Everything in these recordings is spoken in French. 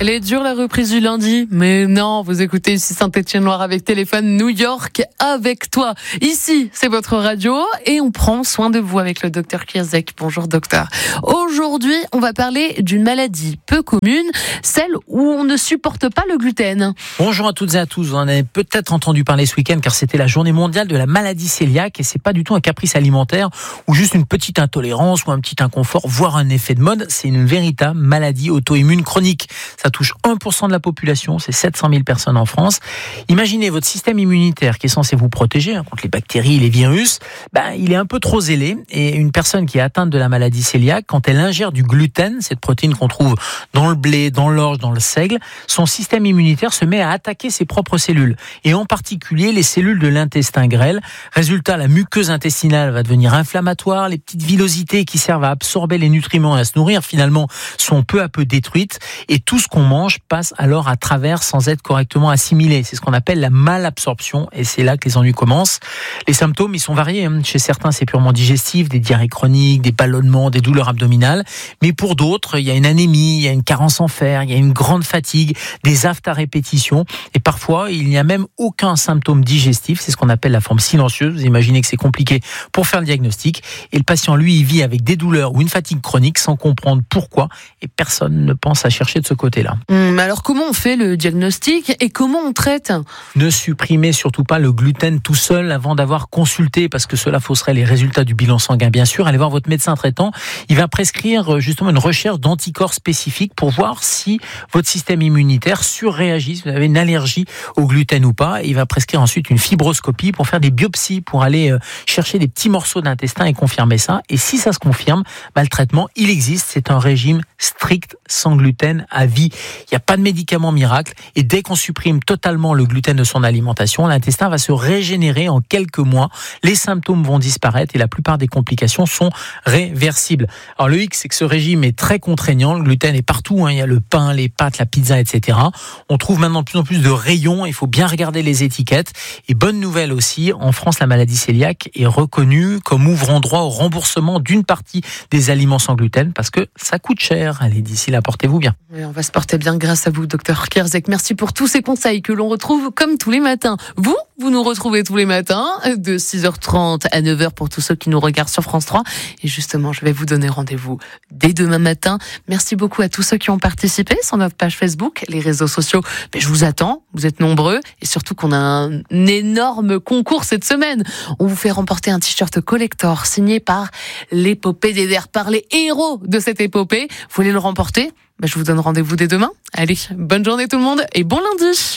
Elle est dure la reprise du lundi, mais non, vous écoutez ici Saint-Étienne-Loire avec Téléphone New York avec toi. Ici, c'est votre radio et on prend soin de vous avec le docteur Kierzek. Bonjour docteur. Aujourd'hui, on va parler d'une maladie peu commune, celle où on ne supporte pas le gluten. Bonjour à toutes et à tous. Vous en avez peut-être entendu parler ce week-end car c'était la journée mondiale de la maladie cœliaque et c'est pas du tout un caprice alimentaire ou juste une petite intolérance ou un petit inconfort, voire un effet de mode. C'est une véritable maladie auto-immune chronique. Ça touche 1% de la population, c'est 700 000 personnes en France. Imaginez votre système immunitaire qui est censé vous protéger contre les bactéries, les virus, il est un peu trop zélé et une personne qui est atteinte de la maladie cœliaque, quand elle ingère du gluten, cette protéine qu'on trouve dans le blé, dans l'orge, dans le seigle, son système immunitaire se met à attaquer ses propres cellules et en particulier les cellules de l'intestin grêle. Résultat, la muqueuse intestinale va devenir inflammatoire, les petites villosités qui servent à absorber les nutriments et à se nourrir finalement sont peu à peu détruites et tout ce qu'on mange passe alors à travers sans être correctement assimilé. C'est ce qu'on appelle la malabsorption et c'est là que les ennuis commencent. Les symptômes, ils sont variés. Chez certains, c'est purement digestif, des diarrhées chroniques, des ballonnements, des douleurs abdominales. Mais pour d'autres, il y a une anémie, il y a une carence en fer, il y a une grande fatigue, des aphtes à répétition. Et parfois, il n'y a même aucun symptôme digestif. C'est ce qu'on appelle la forme silencieuse. Vous imaginez que c'est compliqué pour faire le diagnostic. Et le patient, lui, il vit avec des douleurs ou une fatigue chronique sans comprendre pourquoi. Et personne ne pense à chercher de ce côté-là. Mais alors, comment on fait le diagnostic et comment on traite ? Ne supprimez surtout pas le gluten tout seul avant d'avoir consulté, parce que cela fausserait les résultats du bilan sanguin, bien sûr. Allez voir votre médecin traitant. Il va prescrire justement une recherche d'anticorps spécifiques pour voir si votre système immunitaire surréagit, si vous avez une allergie au gluten ou pas. Il va prescrire ensuite une fibroscopie pour faire des biopsies, pour aller chercher des petits morceaux d'intestin et confirmer ça. Et si ça se confirme, le traitement, il existe. C'est un régime strict, sans gluten, à vie. Il n'y a pas de médicament miracle. Et dès qu'on supprime totalement le gluten de son alimentation, l'intestin va se régénérer en quelques mois. Les symptômes vont disparaître et la plupart des complications sont réversibles. Alors le hic, c'est que ce régime est très contraignant. Le gluten est partout. Il y a le pain, les pâtes, la pizza, etc. On trouve maintenant de plus en plus de rayons. Il faut bien regarder les étiquettes. Et bonne nouvelle aussi, en France, la maladie cœliaque est reconnue comme ouvrant droit au remboursement d'une partie des aliments sans gluten parce que ça coûte cher. Allez, d'ici là, portez-vous bien. Oui, on va se porter bien grâce à vous, docteur Kierzek. Merci pour tous ces conseils que l'on retrouve comme tous les matins. Vous nous retrouvez tous les matins de 6h30 à 9h pour tous ceux qui nous regardent sur France 3. Et justement, je vais vous donner rendez-vous dès demain matin. Merci beaucoup à tous ceux qui ont participé sur notre page Facebook, les réseaux sociaux. Mais je vous attends, vous êtes nombreux et surtout qu'on a un énorme concours cette semaine. On vous fait remporter un t-shirt collector signé par l'épopée des vers, par les héros de cette épopée. Vous voulez le remporter ? Je vous donne rendez-vous dès demain. Allez, bonne journée tout le monde et bon lundi.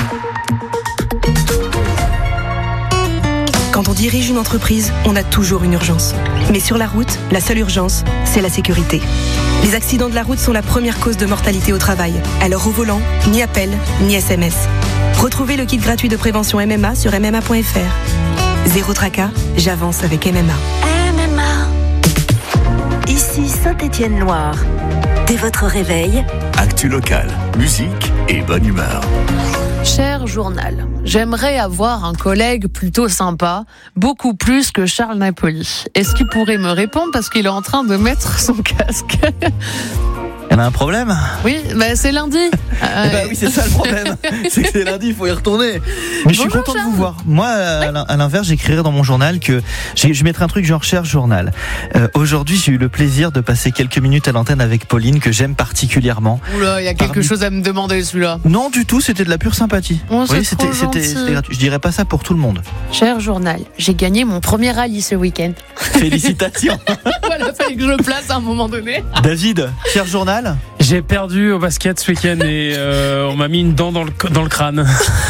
Quand on dirige une entreprise, on a toujours une urgence. Mais sur la route, la seule urgence, c'est la sécurité. Les accidents de la route sont la première cause de mortalité au travail. Alors au volant, ni appel, ni SMS. Retrouvez le kit gratuit de prévention MMA sur MMA.fr. Zéro tracas, j'avance avec MMA. MMA. Ici Saint-Étienne-Loire. Dès votre réveil, actu local, musique et bonne humeur. Cher journal, j'aimerais avoir un collègue plutôt sympa, beaucoup plus que Charles Napoli. Est-ce qu'il pourrait me répondre parce qu'il est en train de mettre son casque ? Il y en a un problème ? Oui, c'est lundi. Oui, c'est ça le problème. C'est que c'est lundi, il faut y retourner. Mais je suis content de vous voir. Moi, à l'inverse, j'écrirai dans mon journal que je mettrai un truc genre cher journal. Aujourd'hui, j'ai eu le plaisir de passer quelques minutes à l'antenne avec Pauline, que j'aime particulièrement. Oula, il y a quelque chose à me demander celui-là. Non, du tout, c'était de la pure sympathie. Oui, c'était gratuit. Je dirais pas ça pour tout le monde. Cher journal, j'ai gagné mon premier rallye ce week-end. Félicitations. Voilà, fallait que je le place à un moment donné. David, cher journal. J'ai perdu au basket ce week-end et on m'a mis une dent dans le crâne.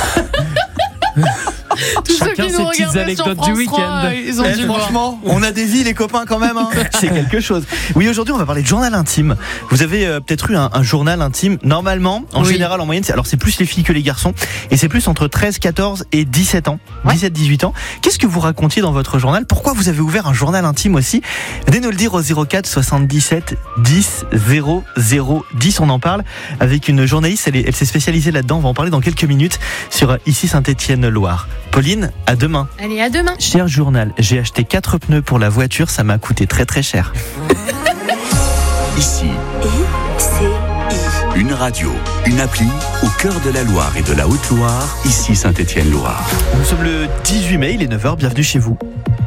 Tous Chacun ses petites anecdotes du week-end. Franchement, on a des vies les copains quand même. C'est quelque chose. Oui, aujourd'hui on va parler de journal intime. Vous avez peut-être eu un journal intime. Normalement, en général, en moyenne, c'est plus les filles que les garçons. Et c'est plus entre 13, 14 et 17 ans. 17, 18 ans. Qu'est-ce que vous racontiez dans votre journal ? Pourquoi vous avez ouvert un journal intime aussi ? Venez nous le dire au 04 77 10 00 10. On en parle avec une journaliste. Elle s'est spécialisée là-dedans. On va en parler dans quelques minutes sur ici Saint-Étienne-Loire. Pauline, à demain. Allez, à demain. Cher journal, j'ai acheté 4 pneus pour la voiture, ça m'a coûté très très cher. Ici. ICI. Une radio, une appli au cœur de la Loire et de la Haute-Loire, ici Saint-Étienne-Loire. Nous sommes le 18 mai, il est 9h, bienvenue chez vous.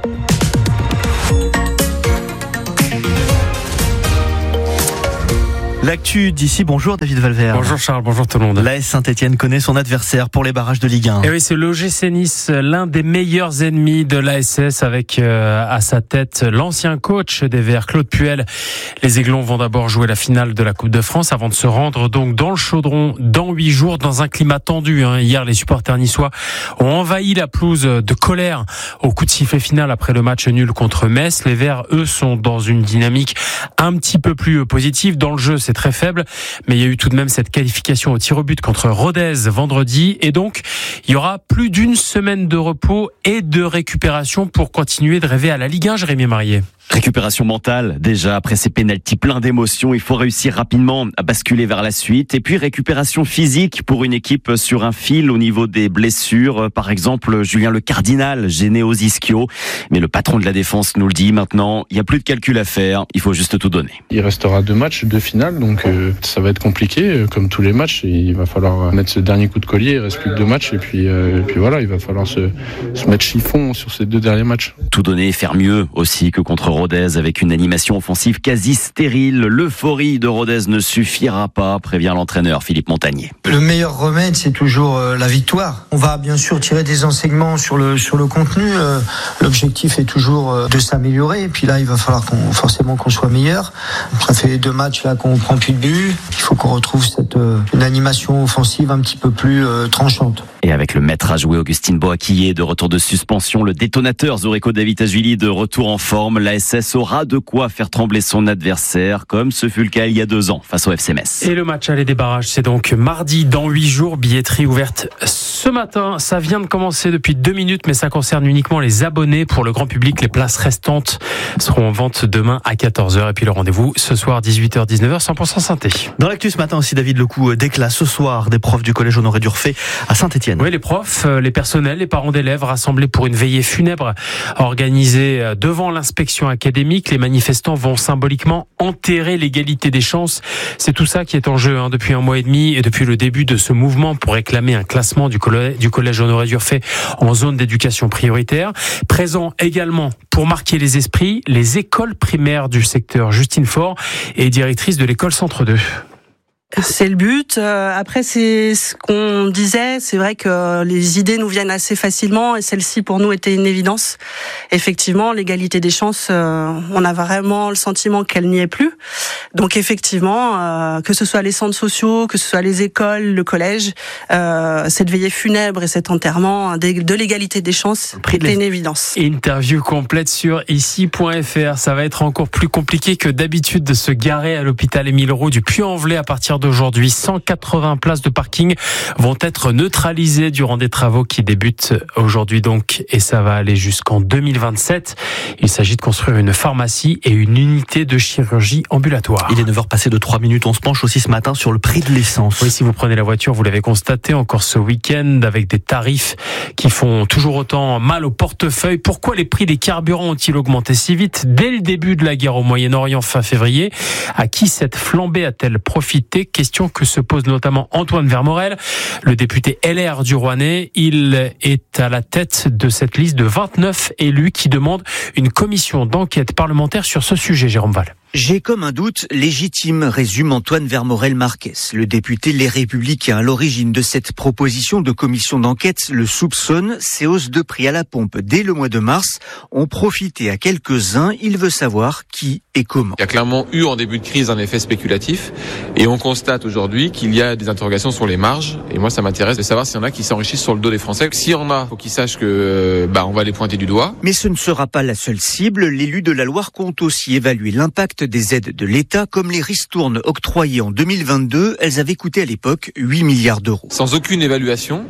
L'actu d'ici, bonjour David Valverde. Bonjour Charles, bonjour tout le monde. L'AS Saint-Étienne connaît son adversaire pour les barrages de Ligue 1. Et oui, c'est l'OGC Nice, l'un des meilleurs ennemis de l'ASS avec à sa tête l'ancien coach des Verts, Claude Puel. Les Aiglons vont d'abord jouer la finale de la Coupe de France avant de se rendre donc dans le Chaudron dans 8 jours dans un climat tendu. Hier, les supporters niçois ont envahi la pelouse de colère au coup de sifflet final après le match nul contre Metz. Les Verts, eux, sont dans une dynamique un petit peu plus positive. Dans le jeu, c'est très faible, mais il y a eu tout de même cette qualification au tir au but contre Rodez vendredi, et donc il y aura plus d'une semaine de repos et de récupération pour continuer de rêver à la Ligue 1, Jérémy Marié. Récupération mentale, déjà après ces pénaltys pleins d'émotions, il faut réussir rapidement à basculer vers la suite. Et puis récupération physique pour une équipe sur un fil au niveau des blessures. Par exemple, Julien Le Cardinal, gêné aux ischios. Mais le patron de la défense nous le dit maintenant, il n'y a plus de calcul à faire, il faut juste tout donner. Il restera 2 matchs, 2 finales, donc ça va être compliqué, comme tous les matchs. Et il va falloir mettre ce dernier coup de collier, il reste plus que 2 matchs. Et puis voilà, il va falloir se mettre chiffon sur ces 2 derniers matchs. Tout donner et faire mieux aussi que contre Rodez avec une animation offensive quasi stérile. L'euphorie de Rodez ne suffira pas, prévient l'entraîneur Philippe Montagnier. Le meilleur remède, c'est toujours la victoire. On va bien sûr tirer des enseignements sur le contenu. L'objectif est toujours de s'améliorer. Et puis là, il va falloir forcément qu'on soit meilleur. Ça fait 2 matchs là qu'on prend plus de buts. Il faut qu'on retrouve une animation offensive un petit peu plus tranchante. Et avec le maître à jouer Augustine Boakillé de retour de suspension, le détonateur Zoreko Davitashvili de retour en forme, l'ASS aura de quoi faire trembler son adversaire, comme ce fut le cas il y a 2 ans face au FC Metz. Et le match aller des barrages, c'est donc mardi dans 8 jours, billetterie ouverte ce matin. Ça vient de commencer depuis 2 minutes, mais ça concerne uniquement les abonnés. Pour le grand public, les places restantes seront en vente demain à 14h. Et puis le rendez-vous ce soir 18h, 19h, 100% synthé. Dans l'actu ce matin aussi, David, le coup d'éclat ce soir des profs du collège Honoré d'Urfé à Saint-Étienne. Oui, les profs, les personnels, les parents d'élèves rassemblés pour une veillée funèbre organisée devant l'inspection académique. Les manifestants vont symboliquement enterrer l'égalité des chances. C'est tout ça qui est en jeu depuis 1 mois et demi et depuis le début de ce mouvement pour réclamer un classement du collège Honoré d'Urfé en zone d'éducation prioritaire. Présent également pour marquer les esprits, les écoles primaires du secteur. Justine Faure est directrice de l'école Centre 2. C'est le but. Après, c'est ce qu'on disait. C'est vrai que les idées nous viennent assez facilement et celle-ci, pour nous, était une évidence. Effectivement, l'égalité des chances, on a vraiment le sentiment qu'elle n'y est plus. Donc, effectivement, que ce soit les centres sociaux, que ce soit les écoles, le collège, cette veillée funèbre et cet enterrement de l'égalité des chances était une évidence. Interview complète sur ici.fr. Ça va être encore plus compliqué que d'habitude de se garer à l'hôpital Émile Roux du Puy-en-Velay à partir d'aujourd'hui. 180 places de parking vont être neutralisées durant des travaux qui débutent aujourd'hui donc, et ça va aller jusqu'en 2027. Il s'agit de construire une pharmacie et une unité de chirurgie ambulatoire. Il est 9h passé de 3 minutes. On se penche aussi ce matin sur le prix de l'essence. Oui, si vous prenez la voiture, vous l'avez constaté encore ce week-end avec des tarifs qui font toujours autant mal au portefeuille. Pourquoi les prix des carburants ont-ils augmenté si vite dès le début de la guerre au Moyen-Orient fin février? À qui cette flambée a-t-elle profité? Question que se pose notamment Antoine Vermorel, le député LR du Rouennais. Il est à la tête de cette liste de 29 élus qui demandent une commission d'enquête parlementaire sur ce sujet, Jérôme Val. J'ai comme un doute légitime, résume Antoine Vermorel-Marquez. Le député Les Républicains à l'origine de cette proposition de commission d'enquête le soupçonne. Ces hausses de prix à la pompe dès le mois de mars ont profité à quelques-uns. Il veut savoir qui et comment. Il y a clairement eu en début de crise un effet spéculatif et on constate aujourd'hui qu'il y a des interrogations sur les marges. Et moi, ça m'intéresse de savoir s'il y en a qui s'enrichissent sur le dos des Français. S'il y en a, il faut qu'ils sachent que on va les pointer du doigt. Mais ce ne sera pas la seule cible. L'élu de la Loire compte aussi évaluer l'impact des aides de l'État, comme les ristournes octroyées en 2022. Elles avaient coûté à l'époque 8 milliards d'euros. Sans aucune évaluation,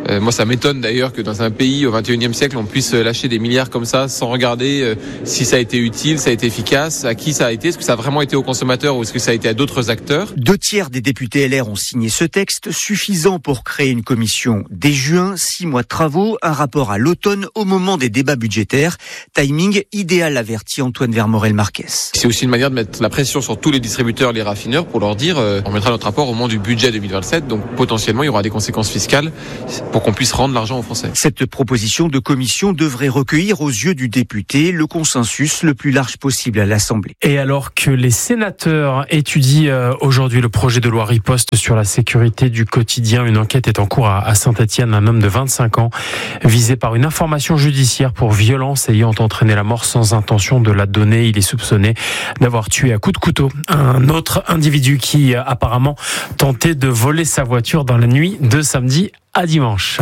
Moi, ça m'étonne d'ailleurs que dans un pays au XXIe siècle, on puisse lâcher des milliards comme ça sans regarder si ça a été utile, ça a été efficace, à qui ça a été, est-ce que ça a vraiment été aux consommateurs ou est-ce que ça a été à d'autres acteurs. 2/3 des députés LR ont signé ce texte, suffisant pour créer une commission dès juin, 6 mois de travaux, un rapport à l'automne au moment des débats budgétaires. Timing idéal, avertit Antoine Vermorel-Marquez. C'est aussi une manière de mettre la pression sur tous les distributeurs, les raffineurs, pour leur dire on mettra notre rapport au moment du budget 2027, donc potentiellement il y aura des conséquences fiscales pour qu'on puisse rendre l'argent aux Français. Cette proposition de commission devrait recueillir aux yeux du député le consensus le plus large possible à l'Assemblée. Et alors que les sénateurs étudient aujourd'hui le projet de loi riposte sur la sécurité du quotidien, une enquête est en cours à Saint-Étienne. Un homme de 25 ans visé par une information judiciaire pour violence ayant entraîné la mort sans intention de la donner. Il est soupçonné d'avoir tué à coups de couteau un autre individu qui apparemment tentait de voler sa voiture dans la nuit de samedi à dimanche.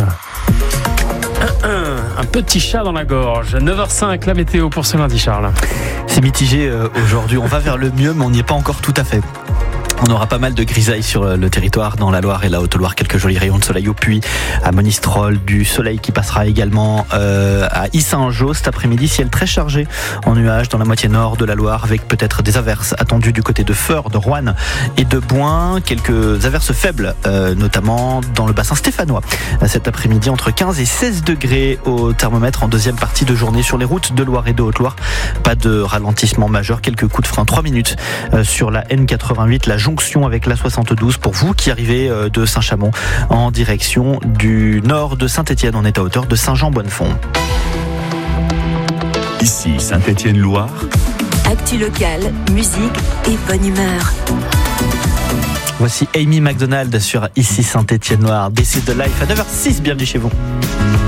Un petit chat dans la gorge. 9h05, la météo pour ce lundi, Charles. C'est mitigé aujourd'hui. On va vers le mieux, mais on n'y est pas encore tout à fait. On aura pas mal de grisailles sur le territoire dans la Loire et la Haute-Loire. Quelques jolis rayons de soleil au Puy, à Monistrol, du soleil qui passera également à Yssingeaux cet après-midi. Ciel très chargé en nuages dans la moitié nord de la Loire, avec peut-être des averses attendues du côté de Feurs, de Roanne et de Boin. Quelques averses faibles, notamment dans le bassin stéphanois. Cet après-midi, entre 15 et 16 degrés au thermomètre en deuxième partie de journée sur les routes de Loire et de Haute-Loire. Pas de ralentissement majeur, quelques coups de frein, 3 minutes sur la N88, la jonction avec la 72 pour vous qui arrivez de Saint-Chamond en direction du nord de Saint-Étienne. On est à hauteur de Saint-Jean-Bonnefond. Ici Saint-Étienne-Loire. Actu locale, musique et bonne humeur. Voici Amy McDonald sur Ici Saint-Étienne-Loire. This is the life à 9h06. Bienvenue chez vous.